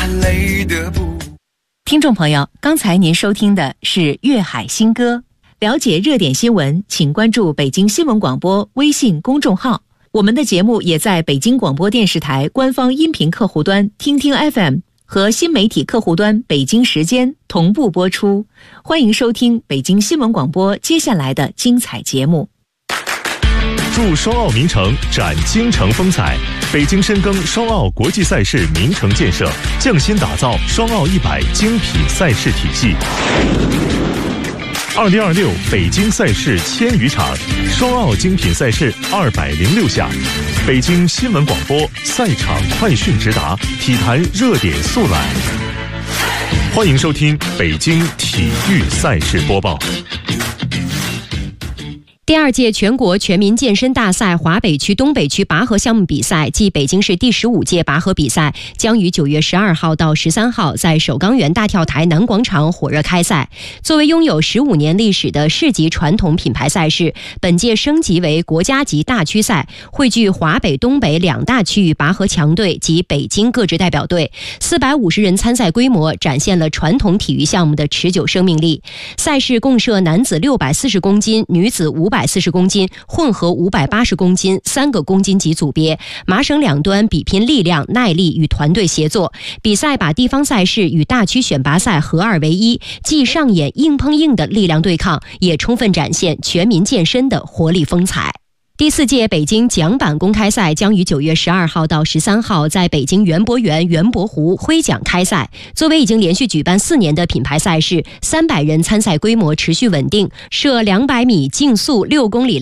累的不。 听众朋友，刚才您收听的是粤海新歌。了解热点新闻，请关注北京新闻广播微信公众号。我们的节目也在北京广播电视台官方音频客户端听听 FM 和新媒体客户端北京时间同步播出。欢迎收听北京新闻广播接下来的精彩节目。 祝双奥名城展京城风采，北京深耕双奥国际赛事名城建设，匠心打造双奥100精品赛事体系。2026北京赛事1000余场，双奥精品赛事206项，北京新闻广播赛场快讯直达，体坛热点速览。欢迎收听北京体育赛事播报。 第2届全国全民健身大赛华北区、东北区拔河项目比赛暨北京市第15届拔河比赛将于9月12号到13号在首钢园大跳台南广场火热开赛。作为拥有15年历史的市级传统品牌赛事，本届升级为国家级大区赛，汇聚华北、东北2大区域拔河强队及北京各支代表队，450人参赛规模展现了传统体育项目的持久生命力。赛事共设男子640公斤、女子540公斤、混合580公斤3个公斤级组别，麻绳两端比拼力量、耐力与团队协作。比赛把地方赛事与大区选拔赛合二为一，既上演硬碰硬的力量对抗，也充分展现全民健身的活力风采。第4届北京桨板公开赛将于9月12号到13号在北京园博园园博湖挥桨开赛。作为已经连续举办4年的品牌赛事，300人参赛规模持续稳定，设200米竞速6公里